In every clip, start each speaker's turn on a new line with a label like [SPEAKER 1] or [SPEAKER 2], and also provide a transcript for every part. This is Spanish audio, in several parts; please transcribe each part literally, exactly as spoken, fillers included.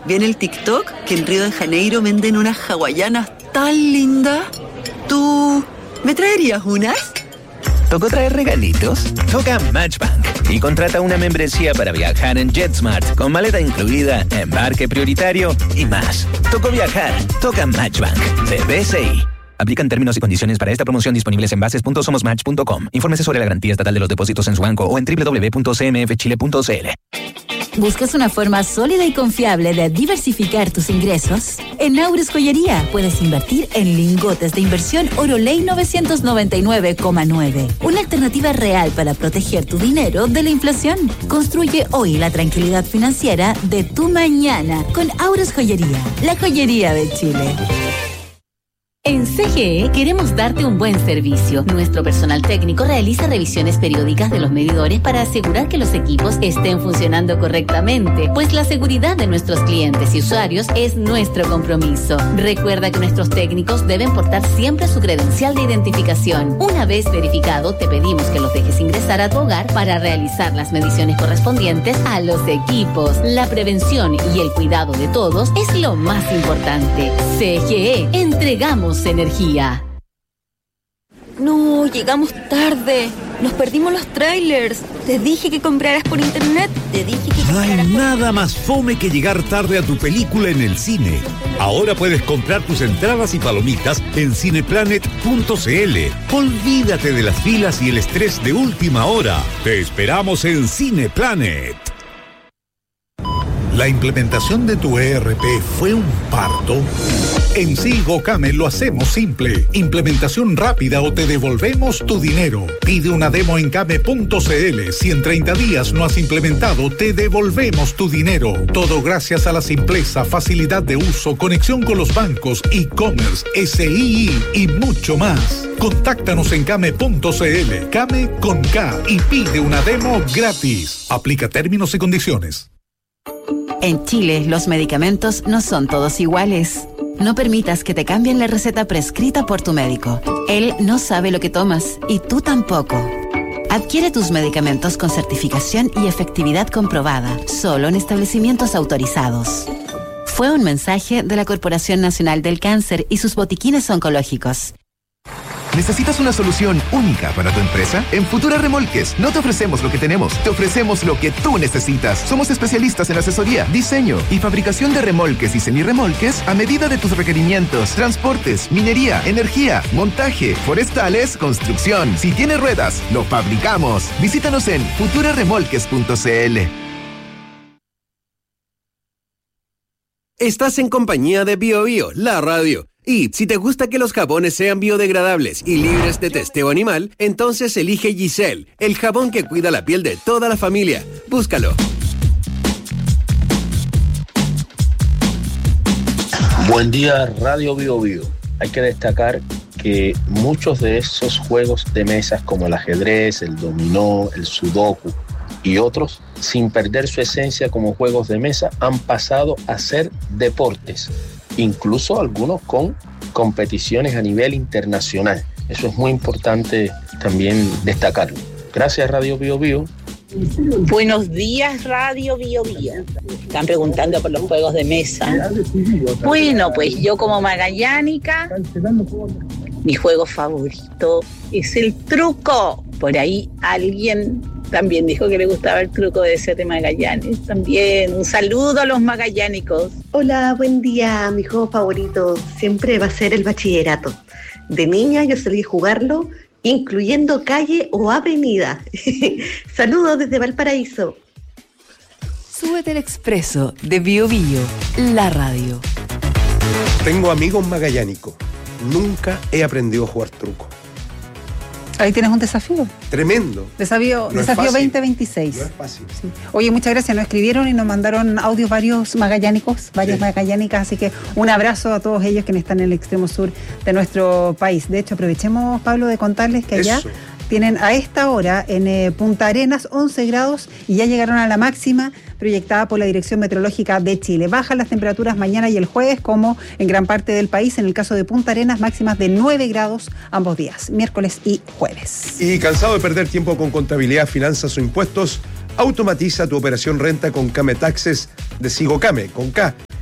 [SPEAKER 1] Vi en el TikTok que en Río de Janeiro venden unas hawaianas tan lindas. ¿Tú me traerías unas?
[SPEAKER 2] ¿Tocó traer regalitos? Toca Matchbank y contrata una membresía para viajar en JetSmart con maleta incluida, embarque prioritario y más. Tocó viajar. Toca Matchbank de B C I. Aplican términos y condiciones para esta promoción disponibles en bases punto somos match punto com. Infórmese sobre la garantía estatal de los depósitos en su banco o en doble u doble u doble u punto c m f chile punto c l.
[SPEAKER 3] ¿Buscas una forma sólida y confiable de diversificar tus ingresos? En Aures Joyería puedes invertir en lingotes de inversión Oroley novecientos noventa y nueve coma nueve. Una alternativa real para proteger tu dinero de la inflación. Construye hoy la tranquilidad financiera de tu mañana con Aures Joyería, la joyería de Chile. En C G E queremos darte un buen servicio. Nuestro personal técnico realiza revisiones periódicas de los medidores para asegurar que los equipos estén funcionando correctamente, pues la seguridad de nuestros clientes y usuarios es nuestro compromiso. Recuerda que nuestros técnicos deben portar siempre su credencial de identificación. Una vez verificado, te pedimos que los dejes ingresar a tu hogar para realizar las mediciones correspondientes a los equipos. La prevención y el cuidado de todos es lo más importante. C G E, entregamos energía.
[SPEAKER 4] No, llegamos tarde. Nos perdimos los trailers. Te dije que compraras por internet. Te dije que
[SPEAKER 5] No hay
[SPEAKER 4] compraras por...
[SPEAKER 5] nada más fome que llegar tarde a tu película en el cine. Ahora puedes comprar tus entradas y palomitas en cineplanet punto c l. Olvídate de las filas y el estrés de última hora. Te esperamos en Cineplanet. ¿La implementación de tu E R P fue un parto? En Silgocame lo hacemos simple. Implementación rápida o te devolvemos tu dinero. Pide una demo en came punto c l. Si en treinta días no has implementado, te devolvemos tu dinero. Todo gracias a la simpleza, facilidad de uso, conexión con los bancos, e-commerce, S I I y mucho más. Contáctanos en came punto c l. Came con K y pide una demo gratis. Aplica términos y condiciones.
[SPEAKER 3] En Chile, los medicamentos no son todos iguales. No permitas que te cambien la receta prescrita por tu médico. Él no sabe lo que tomas y tú tampoco. Adquiere tus medicamentos con certificación y efectividad comprobada, solo en establecimientos autorizados. Fue un mensaje de la Corporación Nacional del Cáncer y sus botiquines oncológicos.
[SPEAKER 6] ¿Necesitas una solución única para tu empresa? En Futura Remolques no te ofrecemos lo que tenemos, te ofrecemos lo que tú necesitas. Somos especialistas en asesoría, diseño y fabricación de remolques y semirremolques a medida de tus requerimientos. Transportes, minería, energía, montaje, forestales, construcción. Si tiene ruedas, lo fabricamos. Visítanos en futura remolques punto c l.
[SPEAKER 7] Estás en compañía de Bio Bio, la radio. Y si te gusta que los jabones sean biodegradables y libres de testeo animal, entonces elige Giselle, el jabón que cuida la piel de toda la familia. Búscalo.
[SPEAKER 8] Buen día, Radio Bio Bio. Hay que destacar que muchos de esos juegos de mesas como el ajedrez, el dominó, el sudoku y otros, sin perder su esencia como juegos de mesa, han pasado a ser deportes. Incluso algunos con competiciones a nivel internacional. Eso es muy importante también destacarlo. Gracias, Radio Bio Bio.
[SPEAKER 9] Buenos días, Radio Bio Bio. Están preguntando por los juegos de mesa. Bueno, pues yo como magallánica, mi juego favorito es el truco. Por ahí alguien también dijo que le gustaba el truco de ese de Magallanes. También un saludo a los magallánicos.
[SPEAKER 10] Hola, buen día. Mi juego favorito siempre va a ser el bachillerato. De niña yo solía jugarlo, incluyendo calle o avenida. Saludos desde Valparaíso.
[SPEAKER 11] Súbete al expreso de Bio Bio, la radio.
[SPEAKER 12] Tengo amigos magallánicos. Nunca he aprendido a jugar truco.
[SPEAKER 13] Ahí tienes un desafío.
[SPEAKER 12] Tremendo.
[SPEAKER 13] Desafío,
[SPEAKER 12] no
[SPEAKER 13] desafío veinte veintiséis.
[SPEAKER 12] No es fácil.
[SPEAKER 13] Sí. Oye, muchas gracias. Nos escribieron y nos mandaron audios varios magallánicos, varias sí. magallánicas, así que un abrazo a todos ellos que están en el extremo sur de nuestro país. De hecho, aprovechemos, Pablo, de contarles que allá Eso. tienen a esta hora en eh, Punta Arenas once grados y ya llegaron a la máxima proyectada por la Dirección Meteorológica de Chile. Bajan las temperaturas mañana y el jueves, como en gran parte del país. En el caso de Punta Arenas, máximas de nueve grados ambos días, miércoles y jueves.
[SPEAKER 12] Y cansado de perder tiempo con contabilidad, finanzas o impuestos, automatiza tu operación renta con Came Taxes de Sigocame, con K.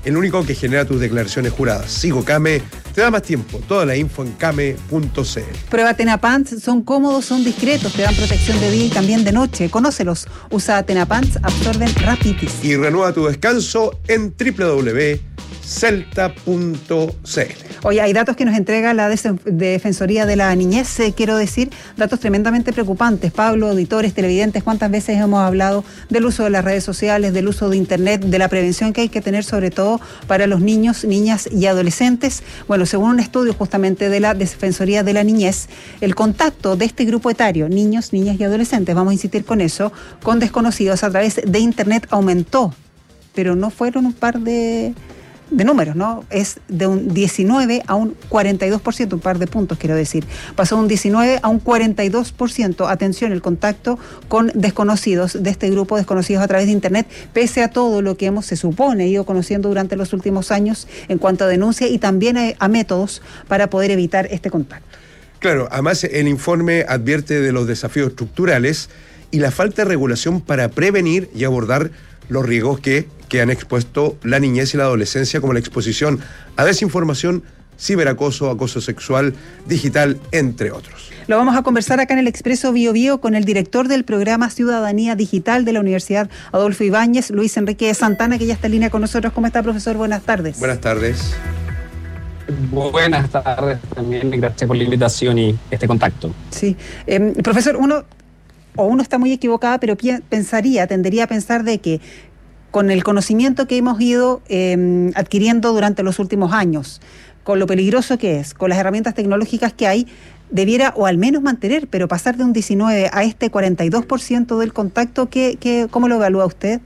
[SPEAKER 12] el único que genera tus declaraciones juradas. Sigocame te da más tiempo. Toda la info en came punto c l.
[SPEAKER 13] Prueba Tenapants, son cómodos, son discretos, te dan protección de día y también de noche. Conócelos. Usa Tenapants, absorben rapitis.
[SPEAKER 12] Y renueva tu descanso en doble u doble u doble u punto celta punto c l.
[SPEAKER 13] Oye, hay datos que nos entrega la Defensoría de la Niñez, eh, quiero decir, datos tremendamente preocupantes. Pablo, auditores, televidentes, ¿cuántas veces hemos hablado del uso de las redes sociales, del uso de Internet, de la prevención que hay que tener sobre todo para los niños, niñas y adolescentes? Bueno, según un estudio justamente de la Defensoría de la Niñez, el contacto de este grupo etario, niños, niñas y adolescentes, vamos a insistir con eso, con desconocidos a través de Internet aumentó, pero no fueron un par de... de números, ¿no? Es de un diecinueve a un cuarenta y dos por ciento, un par de puntos quiero decir. Pasó de un diecinueve a un cuarenta y dos por ciento, atención, el contacto con desconocidos, de este grupo desconocidos a través de Internet, pese a todo lo que hemos, se supone, ido conociendo durante los últimos años en cuanto a denuncia y también a, a métodos para poder evitar este contacto.
[SPEAKER 12] Claro, además el informe advierte de los desafíos estructurales y la falta de regulación para prevenir y abordar los riesgos que, que han expuesto la niñez y la adolescencia, como la exposición a desinformación, ciberacoso, acoso sexual, digital, entre otros.
[SPEAKER 13] Lo vamos a conversar acá en el Expreso Bio Bio con el director del programa Ciudadanía Digital de la Universidad Adolfo Ibáñez, Luis Enrique Santana, que ya está en línea con nosotros. ¿Cómo está, profesor? Buenas tardes.
[SPEAKER 12] Buenas tardes.
[SPEAKER 14] Buenas tardes también, gracias por la invitación y este contacto.
[SPEAKER 13] Sí, eh, profesor, uno... o uno está muy equivocada, pero pi- pensaría, tendería a pensar de que con el conocimiento que hemos ido eh, adquiriendo durante los últimos años, con lo peligroso que es, con las herramientas tecnológicas que hay, debiera o al menos mantener, pero pasar de un diecinueve a este cuarenta y dos por ciento del contacto, ¿qué, qué, ¿cómo lo evalúa usted?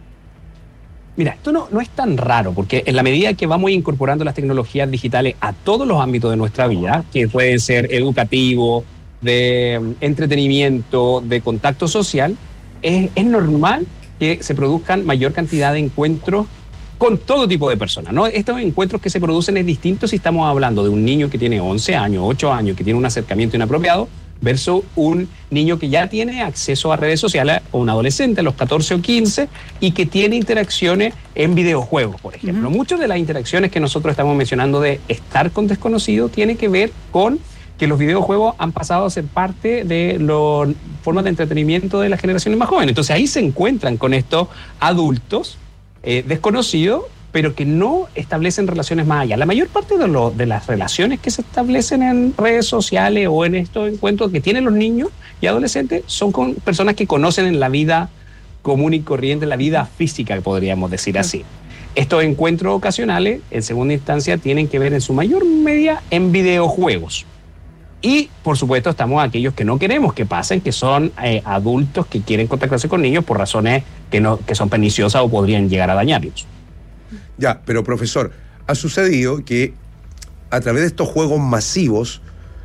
[SPEAKER 14] Mira, esto no, no es tan raro, porque en la medida que vamos incorporando las tecnologías digitales a todos los ámbitos de nuestra vida, que pueden ser educativo, de entretenimiento, de contacto social, es, es normal que se produzcan mayor cantidad de encuentros con todo tipo de personas, ¿no? Estos encuentros que se producen es distinto si estamos hablando de un niño que tiene once años, ocho años, que tiene un acercamiento inapropiado, versus un niño que ya tiene acceso a redes sociales, o un adolescente a los catorce o quince, y que tiene interacciones en videojuegos, por ejemplo. Uh-huh. Muchas de las interacciones que nosotros estamos mencionando de estar con desconocidos tiene que ver con que los videojuegos han pasado a ser parte de las formas de entretenimiento de las generaciones más jóvenes. Entonces ahí se encuentran con estos adultos eh, desconocidos, pero que no establecen relaciones más allá. La mayor parte de, lo, de las relaciones que se establecen en redes sociales o en estos encuentros que tienen los niños y adolescentes son con personas que conocen en la vida común y corriente, en la vida física, podríamos decir así. Estos encuentros ocasionales, en segunda instancia, tienen que ver en su mayor medida en videojuegos. Y, por supuesto, estamos aquellos que no queremos que pasen, que son eh, adultos que quieren contactarse con niños por razones que, no, que son perniciosas o podrían llegar a dañarlos.
[SPEAKER 12] Ya, pero profesor, ha sucedido que a través de estos juegos masivos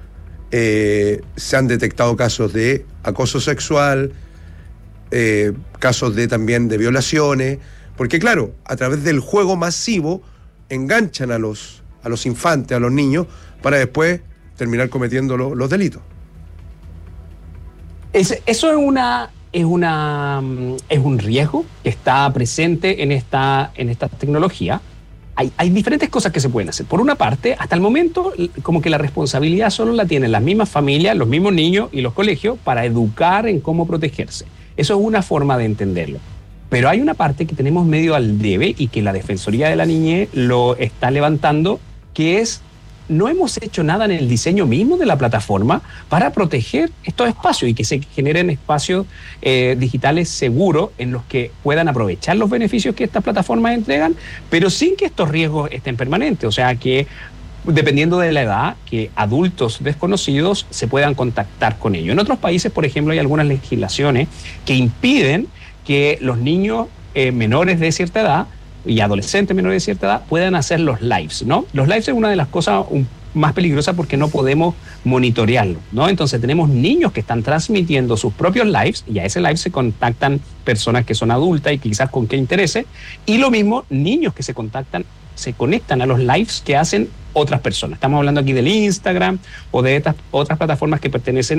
[SPEAKER 12] eh, se han detectado casos de acoso sexual, eh, casos de también de violaciones, porque claro, a través del juego masivo enganchan a los, a los infantes, a los niños, para después terminar cometiendo lo, los delitos.
[SPEAKER 14] Es, eso es una, es una es un riesgo que está presente en esta, en esta tecnología. Hay, hay diferentes cosas que se pueden hacer. Por una parte, hasta el momento, como que la responsabilidad solo la tienen las mismas familias, los mismos niños y los colegios para educar en cómo protegerse. Eso es una forma de entenderlo. Pero hay una parte que tenemos medio al debe y que la Defensoría de la Niñez lo está levantando, que es: no hemos hecho nada en el diseño mismo de la plataforma para proteger estos espacios y que se generen espacios eh, digitales seguros en los que puedan aprovechar los beneficios que estas plataformas entregan, pero sin que estos riesgos estén permanentes. O sea, que dependiendo de la edad, que adultos desconocidos se puedan contactar con ellos. En otros países, por ejemplo, hay algunas legislaciones que impiden que los niños eh, menores de cierta edad y adolescentes menores de cierta edad puedan hacer los lives, ¿no? Los lives es una de las cosas un, más peligrosas porque no podemos monitorearlo, ¿no? Entonces tenemos niños que están transmitiendo sus propios lives y a ese live se contactan personas que son adultas y quizás con qué interese, y lo mismo niños que se contactan, se conectan a los lives que hacen otras personas. Estamos hablando aquí del Instagram o de estas otras plataformas que pertenecen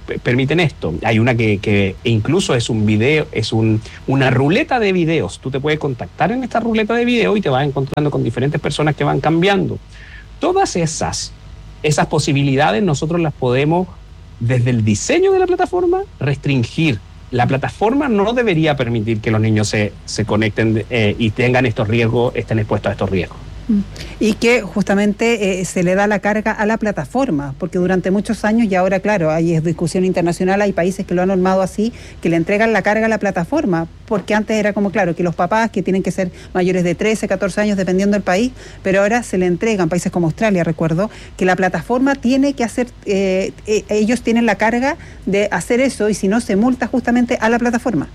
[SPEAKER 14] permiten esto. Hay una que, que incluso es un video, es un, una ruleta de videos. Tú te puedes contactar en esta ruleta de video y te vas encontrando con diferentes personas que van cambiando. Todas esas, esas posibilidades nosotros las podemos, desde el diseño de la plataforma, restringir. La plataforma no debería permitir que los niños se, se conecten eh, y tengan estos riesgos, estén expuestos a estos riesgos.
[SPEAKER 13] Y que justamente eh, se le da la carga a la plataforma, porque durante muchos años, y ahora claro, hay discusión internacional, hay países que lo han normado así, que le entregan la carga a la plataforma, porque antes era como claro, que los papás que tienen que ser mayores de trece, catorce años dependiendo del país, pero ahora se le entregan, países como Australia, recuerdo, que la plataforma tiene que hacer, eh, eh, ellos tienen la carga de hacer eso, y si no se multa justamente a la plataforma.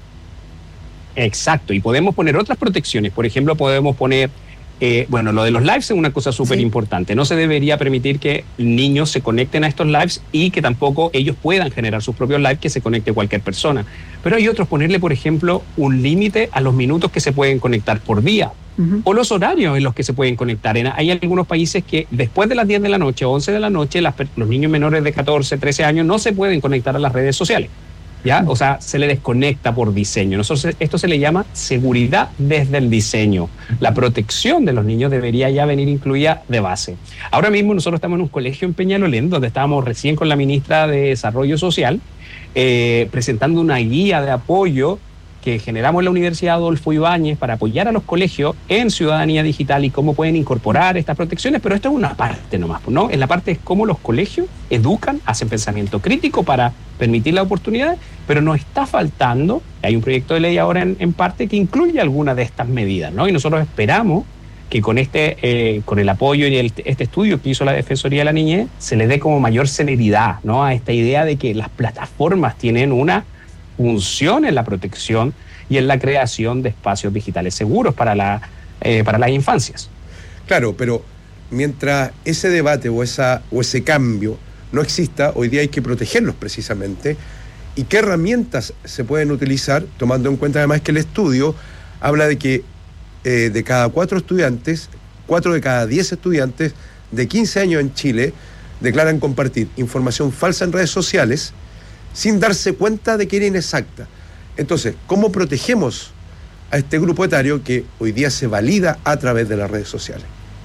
[SPEAKER 14] Exacto, y podemos poner otras protecciones, por ejemplo, podemos poner Eh, bueno, lo de los lives es una cosa súper sí. importante. No se debería permitir que niños se conecten a estos lives y que tampoco ellos puedan generar sus propios lives, que se conecte cualquier persona. Pero hay otros, ponerle, por ejemplo, un límite a los minutos que se pueden conectar por día. Uh-huh. O los horarios en los que se pueden conectar. En, hay algunos países que después de las diez de la noche o once de la noche, las, los niños menores de catorce, trece años no se pueden conectar a las redes sociales. ¿Ya? O sea, se le desconecta por diseño. Nosotros, esto se le llama seguridad desde el diseño. La protección de los niños debería ya venir incluida de base. Ahora mismo nosotros estamos en un colegio en Peñalolén, donde estábamos recién con la ministra de Desarrollo Social, eh, presentando una guía de apoyo que generamos en la Universidad Adolfo Ibáñez para apoyar a los colegios en ciudadanía digital y cómo pueden incorporar estas protecciones, pero esto es una parte nomás, ¿no? En la parte es cómo los colegios educan, hacen pensamiento crítico para permitir la oportunidad, pero nos está faltando, hay un proyecto de ley ahora en, en parte que incluye algunas de estas medidas, ¿no? Y nosotros esperamos que con este, eh, con el apoyo y el, este estudio que hizo la Defensoría de la Niñez, se le dé como mayor celeridad, ¿no? A esta idea de que las plataformas tienen una función en la protección y en la creación de espacios digitales seguros para, la, eh, para las infancias.
[SPEAKER 12] Claro, pero mientras ese debate o, esa, o ese cambio no exista, hoy día hay que protegerlos precisamente. ¿Y qué herramientas se pueden utilizar, tomando en cuenta además que el estudio habla de que eh, de cada cuatro estudiantes, cuatro de cada diez estudiantes de quince años en Chile declaran compartir información falsa en redes sociales sin darse cuenta de que era inexacta? Entonces, ¿cómo protegemos a este grupo etario que hoy día se valida a través de las redes sociales?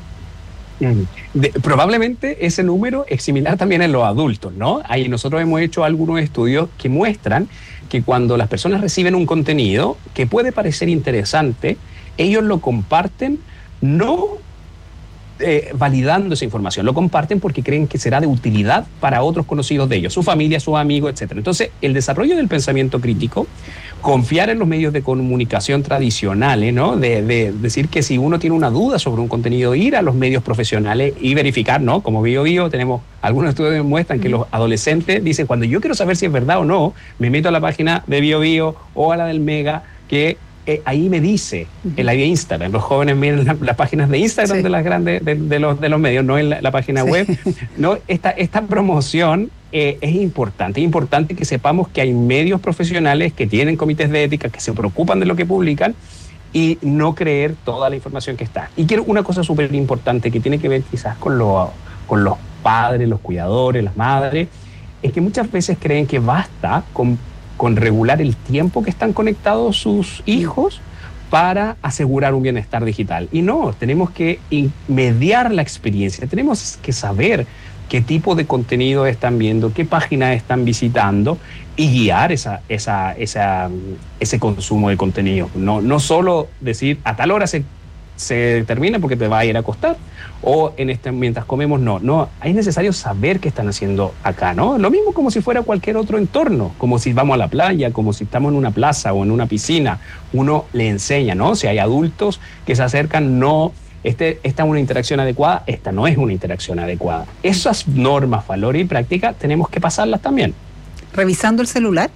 [SPEAKER 14] De, probablemente ese número es similar también en los adultos, ¿no? Ahí nosotros hemos hecho algunos estudios que muestran que cuando las personas reciben un contenido que puede parecer interesante, ellos lo comparten no Eh, validando esa información, lo comparten porque creen que será de utilidad para otros conocidos de ellos, su familia, sus amigos, etcétera. Entonces, el desarrollo del pensamiento crítico, confiar en los medios de comunicación tradicionales, ¿no? De, de decir que si uno tiene una duda sobre un contenido, ir a los medios profesionales y verificar, ¿no? Como Bio Bio, tenemos algunos estudios que demuestran que los adolescentes dicen, cuando yo quiero saber si es verdad o no, me meto a la página de Bio Bio o a la del Mega, que Eh, ahí me dice, en la de Instagram, los jóvenes miren la, las páginas de Instagram sí. de las grandes, de, de, los, de los medios, no en la, la página sí. web. No, esta, esta promoción eh, es importante, es importante que sepamos que hay medios profesionales que tienen comités de ética, que se preocupan de lo que publican y no creer toda la información que está. Y quiero una cosa súper importante que tiene que ver quizás con, lo, con los padres, los cuidadores, las madres, es que muchas veces creen que basta con con regular el tiempo que están conectados sus hijos para asegurar un bienestar digital. Y no, tenemos que mediar la experiencia, tenemos que saber qué tipo de contenido están viendo, qué páginas están visitando y guiar esa, esa, esa, ese consumo de contenido. No, no solo decir a tal hora se, se termina porque te va a ir a acostar, o en este, mientras comemos, no, no, es necesario saber qué están haciendo acá, ¿no? Lo mismo como si fuera cualquier otro entorno, como si vamos a la playa, como si estamos en una plaza o en una piscina, uno le enseña, ¿no? Si hay adultos que se acercan, no, este, esta es una interacción adecuada, esta no es una interacción adecuada. Esas normas, valores y prácticas tenemos que pasarlas también.
[SPEAKER 13] ¿Revisando el celular?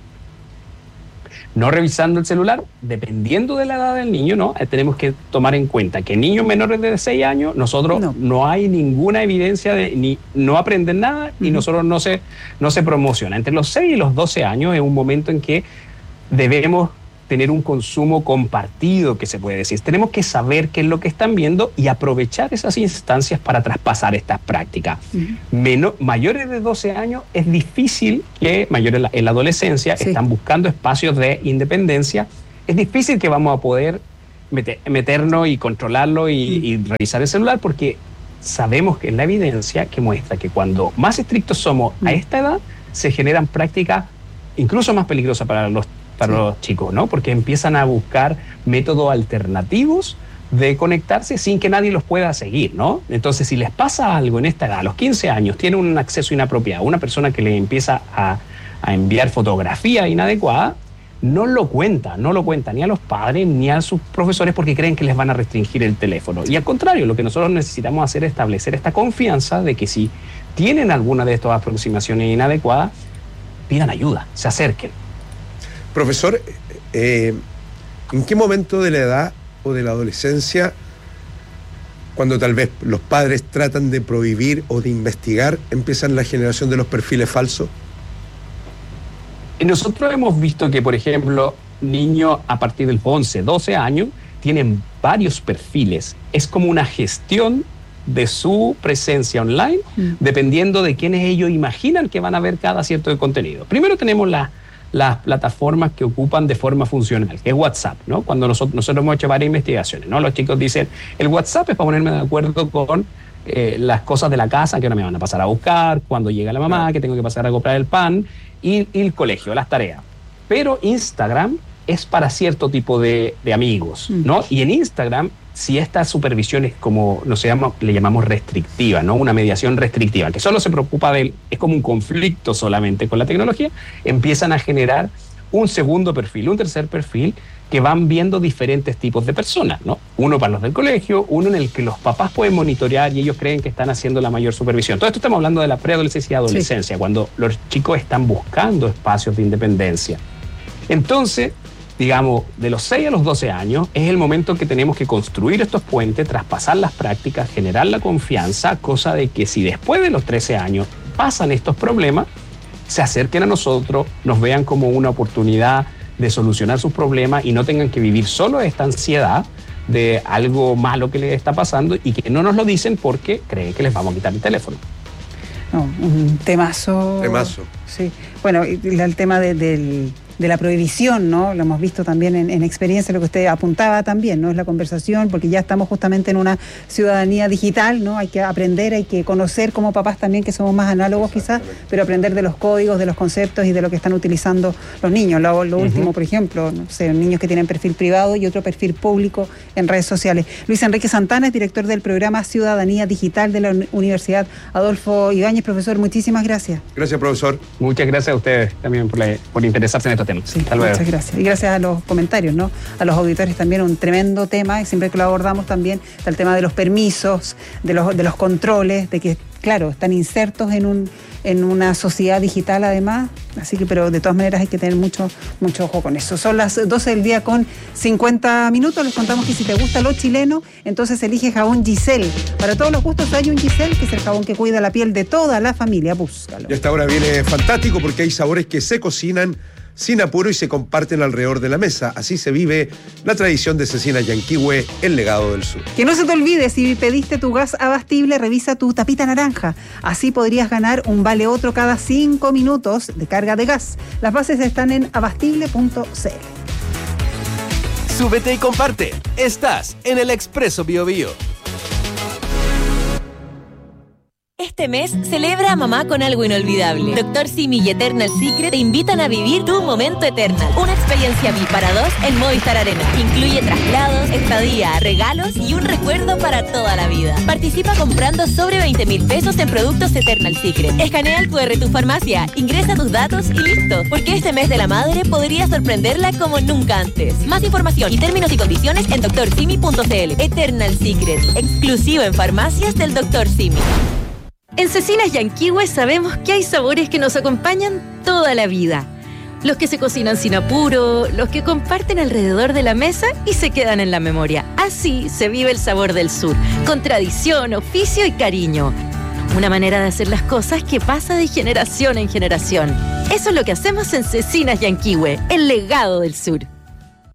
[SPEAKER 14] No revisando el celular, dependiendo de la edad del niño, ¿no? Eh, tenemos que tomar en cuenta que niños menores de seis años, nosotros no, no hay ninguna evidencia de, ni no aprenden nada uh-huh. y nosotros no se, no se promociona. Entre los seis y los doce años es un momento en que debemos tener un consumo compartido, que se puede decir. Tenemos que saber qué es lo que están viendo y aprovechar esas instancias para traspasar estas prácticas. Uh-huh. Menor, mayores de doce años es difícil que, mayores en la, en la adolescencia, sí. están buscando espacios de independencia. Es difícil que vamos a poder meter, meternos y controlarlo y, uh-huh. y revisar el celular, porque sabemos que es la evidencia que muestra que cuando más estrictos somos uh-huh. a esta edad, se generan prácticas incluso más peligrosas para los para sí. los chicos, ¿no? Porque empiezan a buscar métodos alternativos de conectarse sin que nadie los pueda seguir, ¿no? Entonces, si les pasa algo en esta edad, a los quince años, tiene un acceso inapropiado, una persona que le empieza a, a enviar fotografía inadecuada, no lo cuenta, no lo cuenta ni a los padres ni a sus profesores porque creen que les van a restringir el teléfono. Y al contrario, lo que nosotros necesitamos hacer es establecer esta confianza de que si tienen alguna de estas aproximaciones inadecuadas, pidan ayuda, se acerquen.
[SPEAKER 12] Profesor, eh, ¿en qué momento de la edad o de la adolescencia, cuando tal vez los padres tratan de prohibir o de investigar, empiezan la generación de los perfiles falsos?
[SPEAKER 14] Nosotros hemos visto que, por ejemplo, niños a partir del once, doce años tienen varios perfiles. Es como una gestión de su presencia online, mm. dependiendo de quiénes ellos imaginan que van a ver cada cierto de contenido. Primero tenemos la las plataformas que ocupan de forma funcional, que es WhatsApp, ¿no? Cuando nosotros, nosotros hemos hecho varias investigaciones, ¿no? Los chicos dicen, el WhatsApp es para ponerme de acuerdo con eh, las cosas de la casa, que no me van a pasar a buscar, cuando llega la mamá, que tengo que pasar a comprar el pan, y, y el colegio, las tareas. Pero Instagram es para cierto tipo de, de amigos, ¿no? Y en Instagram, si esta supervisión es como, no se llama, le llamamos restrictiva, ¿no? Una mediación restrictiva, que solo se preocupa de él, es como un conflicto solamente con la tecnología, empiezan a generar un segundo perfil, un tercer perfil, que van viendo diferentes tipos de personas, ¿no? Uno para los del colegio, uno en el que los papás pueden monitorear y ellos creen que están haciendo la mayor supervisión. Todo esto estamos hablando de la preadolescencia y adolescencia, sí. cuando los chicos están buscando espacios de independencia. Entonces, digamos, de los seis a los doce años, es el momento que tenemos que construir estos puentes, traspasar las prácticas, generar la confianza, cosa de que si después de los trece años pasan estos problemas, se acerquen a nosotros, nos vean como una oportunidad de solucionar sus problemas y no tengan que vivir solo esta ansiedad de algo malo que les está pasando y que no nos lo dicen porque creen que les vamos a quitar el teléfono.
[SPEAKER 13] No, un temazo.
[SPEAKER 12] Temazo.
[SPEAKER 13] Sí. Bueno, el tema de, del... de la prohibición, ¿no? Lo hemos visto también en, en experiencia, lo que usted apuntaba también, ¿no? Es la conversación, porque ya estamos justamente en una ciudadanía digital, ¿no? Hay que aprender, hay que conocer como papás también, que somos más análogos quizás, pero aprender de los códigos, de los conceptos y de lo que están utilizando los niños. Lo, lo uh-huh. último, por ejemplo, no sé, niños que tienen perfil privado y otro perfil público en redes sociales. Luis Enrique Santana es director del programa Ciudadanía Digital de la Universidad Adolfo Ibáñez. Profesor, muchísimas gracias.
[SPEAKER 12] Gracias, profesor.
[SPEAKER 14] Muchas gracias a ustedes también por, la, por interesarse en estos temas.
[SPEAKER 13] Sí, muchas gracias. Y gracias a los comentarios, ¿no? A los auditores también, un tremendo tema, y siempre que lo abordamos también está el tema de los permisos, de los, de los controles, de que, claro, están insertos en un en una sociedad digital además, así que, pero de todas maneras hay que tener mucho, mucho ojo con eso. Son las doce del día con cincuenta minutos, les contamos que si te gusta lo chileno, entonces elige jabón Giselle. Para todos los gustos hay un Giselle, que es el jabón que cuida la piel de toda la familia, búscalo.
[SPEAKER 12] Y esta hora viene fantástico porque hay sabores que se cocinan sin apuro y se comparten alrededor de la mesa. Así se vive la tradición de Cecina Yanquihue, el legado del sur.
[SPEAKER 13] Que no se te olvide, si pediste tu gas abastible, revisa tu tapita naranja. Así podrías ganar un vale otro cada cinco minutos de carga de gas. Las bases están en abastible punto c l.
[SPEAKER 7] Súbete y comparte. Estás en el Expreso Bio Bio.
[SPEAKER 4] Este mes, celebra a mamá con algo inolvidable. Doctor Simi y Eternal Secret te invitan a vivir tu momento Eternal. Una experiencia V I P para dos en Movistar Arena. Incluye traslados, estadía, regalos y un recuerdo para toda la vida. Participa comprando sobre veinte mil pesos en productos Eternal Secret. Escanea el cu erre de tu farmacia, ingresa tus datos y listo. Porque este mes de la madre podría sorprenderla como nunca antes. Más información y términos y condiciones en doctor simi punto c l. Eternal Secret, exclusivo en farmacias del doctor Simi. En Cecinas Yanquihue sabemos que hay sabores que nos acompañan toda la vida. Los que se cocinan sin apuro, los que comparten alrededor de la mesa y se quedan en la memoria. Así se vive el sabor del sur, con tradición, oficio y cariño. Una manera de hacer las cosas que pasa de generación en generación. Eso es lo que hacemos en Cecinas Yanquihue, el legado del sur.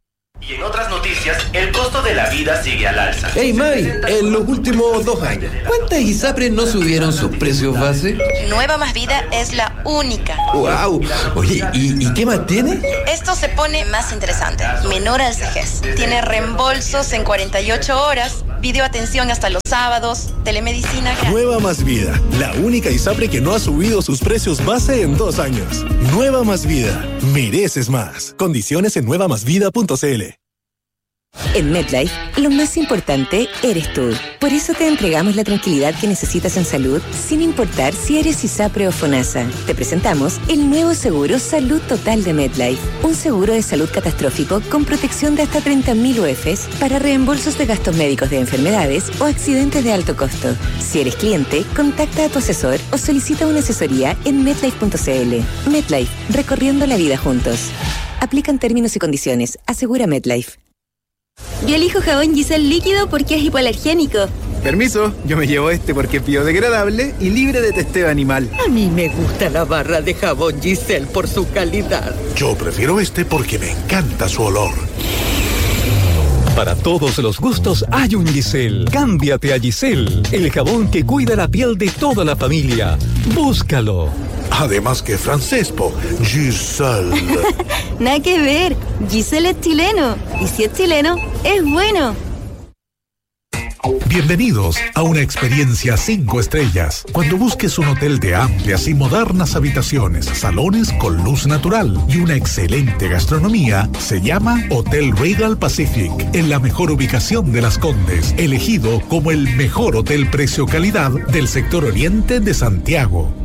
[SPEAKER 15] Y en otras noticias, el costo de la vida sigue al alza.
[SPEAKER 16] Hey May, en los últimos dos años, ¿cuántas ISAPRES no subieron sus precios base?
[SPEAKER 17] Nueva Más Vida es la única.
[SPEAKER 16] ¡Wow! Oye, ¿y, ¿y qué más tiene?
[SPEAKER 17] Esto se pone más interesante. Menor al C G S. Tiene reembolsos en cuarenta y ocho horas, videoatención hasta los sábados, telemedicina gratis.
[SPEAKER 18] Nueva Más Vida, la única ISAPRE que no ha subido sus precios base en dos años. Nueva Más Vida, mereces más. Condiciones en nueva más vida punto c l.
[SPEAKER 19] En MetLife, lo más importante eres tú. Por eso te entregamos la tranquilidad que necesitas en salud, sin importar si eres ISAPRE o FONASA. Te presentamos el nuevo seguro Salud Total de MetLife. Un seguro de salud catastrófico con protección de hasta treinta mil U F s para reembolsos de gastos médicos de enfermedades o accidentes de alto costo. Si eres cliente, contacta a tu asesor o solicita una asesoría en metlife punto c l. MetLife, recorriendo la vida juntos. Aplican términos y condiciones. Asegura MetLife.
[SPEAKER 20] Yo elijo jabón Giselle líquido porque es hipoalergénico.
[SPEAKER 21] Permiso, yo me llevo este porque es biodegradable y libre de testeo animal.
[SPEAKER 22] A mí me gusta la barra de jabón Giselle por su calidad.
[SPEAKER 5] Yo prefiero este porque me encanta su olor.
[SPEAKER 23] Para todos los gustos hay un Giselle. Cámbiate a Giselle, el jabón que cuida la piel de toda la familia. Búscalo.
[SPEAKER 5] Además que francés, po. Giselle.
[SPEAKER 20] Nada que ver. Giselle es chileno. Y si es chileno, es bueno.
[SPEAKER 5] Bienvenidos a una experiencia cinco estrellas. Cuando busques un hotel de amplias y modernas habitaciones, salones con luz natural y una excelente gastronomía, se llama Hotel Regal Pacific, en la mejor ubicación de Las Condes, elegido como el mejor hotel precio-calidad del sector oriente de Santiago.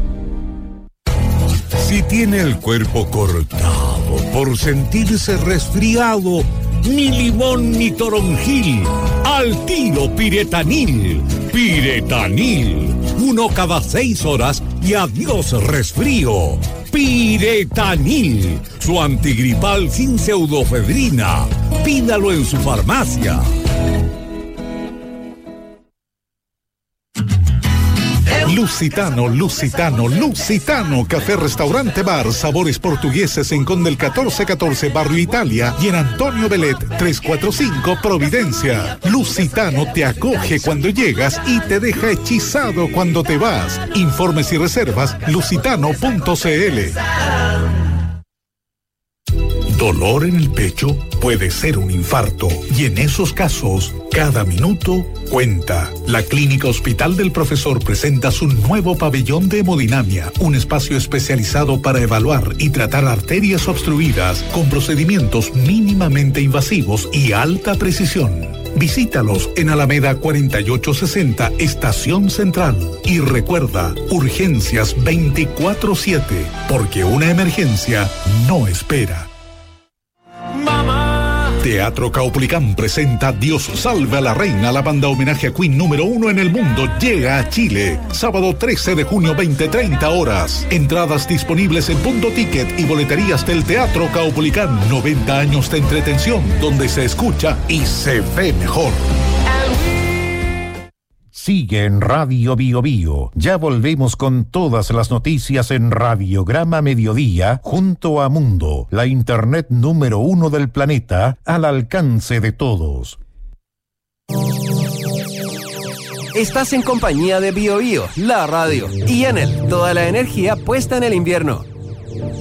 [SPEAKER 24] Si tiene el cuerpo cortado por sentirse resfriado, ni limón ni toronjil, al tiro Piretanil. Piretanil, uno cada seis horas y adiós resfrío. Piretanil, su antigripal sin pseudofedrina. Pídalo en su farmacia.
[SPEAKER 5] Lusitano, Lusitano, Lusitano, Café Restaurante Bar, sabores portugueses en Conde el catorce catorce, Barrio Italia, y en Antonio Belet, trescientos cuarenta y cinco, Providencia. Lusitano te acoge cuando llegas y te deja hechizado cuando te vas. Informes y reservas, lusitano punto c l. Dolor en el pecho puede ser un infarto y en esos casos, cada minuto cuenta. La Clínica Hospital del Profesor presenta su nuevo pabellón de hemodinamia, un espacio especializado para evaluar y tratar arterias obstruidas con procedimientos mínimamente invasivos y alta precisión. Visítalos en Alameda cuarenta y ocho sesenta, Estación Central. Y recuerda, urgencias veinticuatro siete, porque una emergencia no espera. Teatro Caupolicán presenta Dios salve a la reina. La banda homenaje a Queen número uno en el mundo llega a Chile. Sábado trece de junio, veinte treinta horas. Entradas disponibles en Punto Ticket y boleterías del Teatro Caupolicán. noventa años de entretención donde se escucha y se ve mejor.
[SPEAKER 25] Sigue en Radio Bio Bio. Ya volvemos con todas las noticias en Radiograma Mediodía junto a Mundo, la internet número uno del planeta, al alcance de todos.
[SPEAKER 7] Estás en compañía de Bio Bio, la radio, y Enel, toda la energía puesta en el invierno.